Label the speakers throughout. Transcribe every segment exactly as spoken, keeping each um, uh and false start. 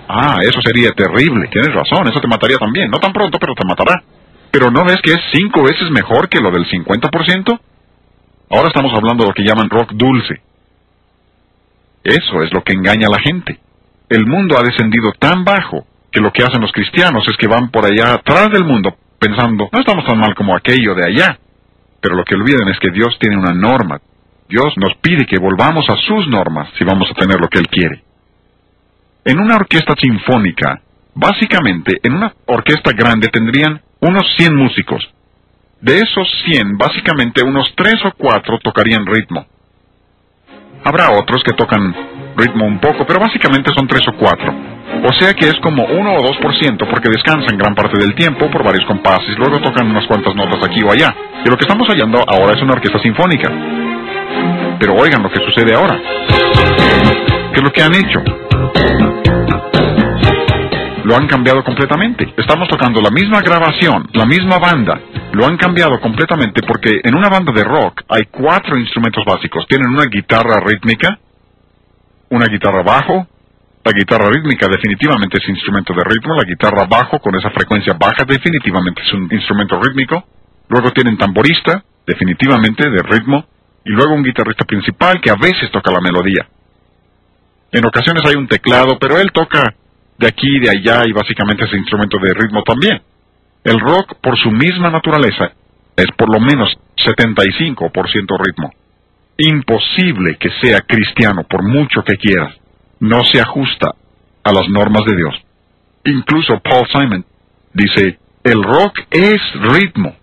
Speaker 1: Ah, eso sería terrible. Tienes razón, eso te mataría también. No tan pronto, pero te matará. ¿Pero no ves que es cinco veces mejor que lo del cincuenta por ciento? Ahora estamos hablando de lo que llaman rock dulce. Eso es lo que engaña a la gente. El mundo ha descendido tan bajo que lo que hacen los cristianos es que van por allá atrás del mundo pensando, no estamos tan mal como aquello de allá. Pero lo que olvidan es que Dios tiene una norma. Dios nos pide que volvamos a sus normas si vamos a tener lo que Él quiere. En una orquesta sinfónica, básicamente, en una orquesta grande tendrían unos cien músicos. De esos cien, básicamente unos tres o cuatro tocarían ritmo. Habrá otros que tocan ritmo un poco, pero básicamente son tres o cuatro. O sea que es como uno o dos por ciento, porque descansan gran parte del tiempo por varios compases, luego tocan unas cuantas notas aquí o allá. Y lo que estamos hallando ahora es una orquesta sinfónica. Pero oigan lo que sucede ahora. ¿Qué es lo que han hecho? Lo han cambiado completamente. Estamos tocando la misma grabación, la misma banda. Lo han cambiado completamente porque en una banda de rock hay cuatro instrumentos básicos. Tienen una guitarra rítmica, una guitarra bajo. La guitarra rítmica definitivamente es instrumento de ritmo. La guitarra bajo con esa frecuencia baja definitivamente es un instrumento rítmico. Luego tienen tamborista, definitivamente de ritmo. Y luego un guitarrista principal que a veces toca la melodía. En ocasiones hay un teclado, pero él toca de aquí y de allá y básicamente es instrumento de ritmo también. El rock, por su misma naturaleza, es por lo menos setenta y cinco por ciento ritmo. Imposible que sea cristiano por mucho que quieras. No se ajusta a las normas de Dios. Incluso Paul Simon dice, el rock es ritmo.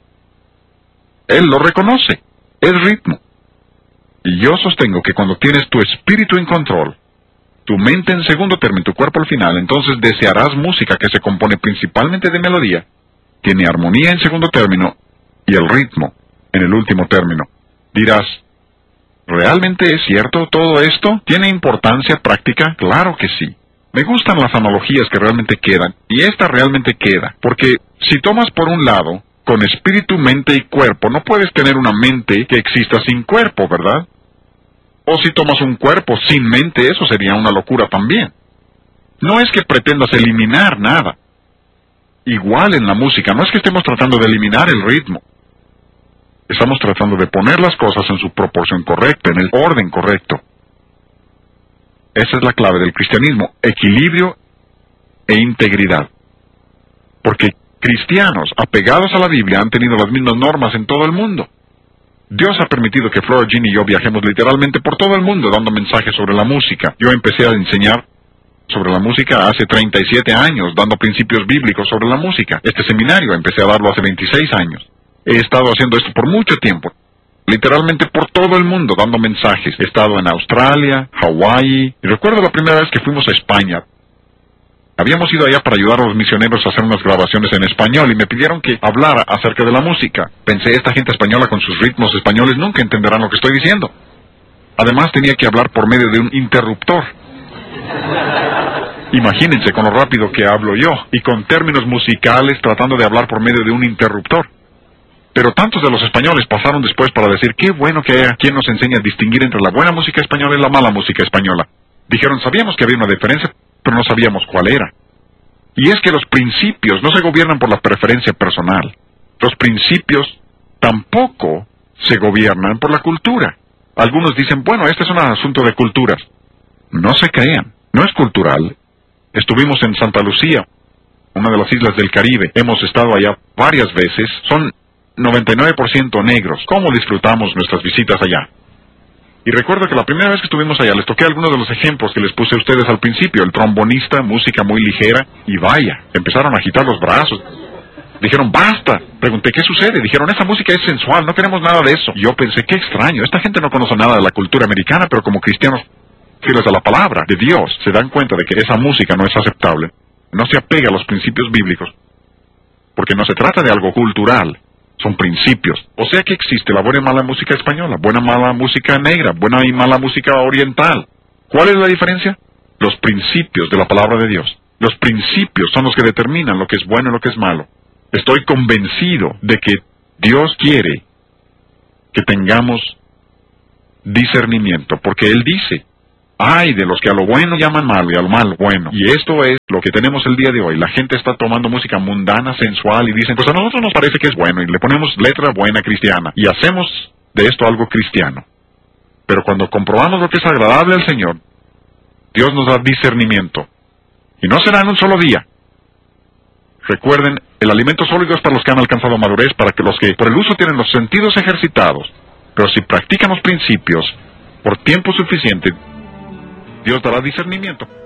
Speaker 1: Él lo reconoce, es ritmo. Y yo sostengo que cuando tienes tu espíritu en control, tu mente en segundo término y tu cuerpo al final, entonces desearás música que se compone principalmente de melodía, tiene armonía en segundo término y el ritmo en el último término. Dirás, ¿realmente es cierto todo esto? ¿Tiene importancia práctica? Claro que sí. Me gustan las analogías que realmente quedan, y esta realmente queda, porque si tomas por un lado, con espíritu, mente y cuerpo, no puedes tener una mente que exista sin cuerpo, ¿verdad? O si tomas un cuerpo sin mente, eso sería una locura también. No es que pretendas eliminar nada. Igual en la música, no es que estemos tratando de eliminar el ritmo. Estamos tratando de poner las cosas en su proporción correcta, en el orden correcto. Esa es la clave del cristianismo, equilibrio e integridad. Porque cristianos apegados a la Biblia han tenido las mismas normas en todo el mundo. Dios ha permitido que Flora Jean y yo viajemos literalmente por todo el mundo dando mensajes sobre la música. Yo empecé a enseñar sobre la música hace treinta y siete años, dando principios bíblicos sobre la música. Este seminario empecé a darlo hace veintiséis años. He estado haciendo esto por mucho tiempo, literalmente por todo el mundo, dando mensajes. He estado en Australia, Hawái, y recuerdo la primera vez que fuimos a España. Habíamos ido allá para ayudar a los misioneros a hacer unas grabaciones en español y me pidieron que hablara acerca de la música. Pensé, esta gente española con sus ritmos españoles nunca entenderán lo que estoy diciendo. Además tenía que hablar por medio de un interruptor. Imagínense con lo rápido que hablo yo y con términos musicales tratando de hablar por medio de un interruptor. Pero tantos de los españoles pasaron después para decir, qué bueno que haya quien nos enseñe a distinguir entre la buena música española y la mala música española. Dijeron, sabíamos que había una diferencia, pero no sabíamos cuál era. Y es que los principios no se gobiernan por la preferencia personal. Los principios tampoco se gobiernan por la cultura. Algunos dicen, bueno, este es un asunto de culturas. No se crean, no es cultural. Estuvimos en Santa Lucía, una de las islas del Caribe. Hemos estado allá varias veces. Son noventa y nueve por ciento negros. ¿Cómo disfrutamos nuestras visitas allá? Y recuerdo que la primera vez que estuvimos allá les toqué algunos de los ejemplos que les puse a ustedes al principio. El trombonista, música muy ligera, y vaya, empezaron a agitar los brazos. Dijeron, basta. Pregunté, ¿qué sucede? Dijeron, esa música es sensual, no queremos nada de eso. Y yo pensé, qué extraño, esta gente no conoce nada de la cultura americana, pero como cristianos fieles a la palabra de Dios, se dan cuenta de que esa música no es aceptable. No se apega a los principios bíblicos, porque no se trata de algo cultural. Son principios. O sea que existe la buena y mala música española, buena y mala música negra, buena y mala música oriental. ¿Cuál es la diferencia? Los principios de la palabra de Dios. Los principios son los que determinan lo que es bueno y lo que es malo. Estoy convencido de que Dios quiere que tengamos discernimiento, porque Él dice, ay de los que a lo bueno llaman malo y a lo malo bueno. Y esto es lo lo que tenemos el día de hoy. La gente está tomando música mundana, sensual, y dicen, pues a nosotros nos parece que es bueno, y le ponemos letra buena cristiana, y hacemos de esto algo cristiano. Pero cuando comprobamos lo que es agradable al Señor, Dios nos da discernimiento. Y no será en un solo día. Recuerden, el alimento sólido es para los que han alcanzado madurez, para que los que por el uso tienen los sentidos ejercitados. Pero si practican los principios por tiempo suficiente, Dios dará discernimiento.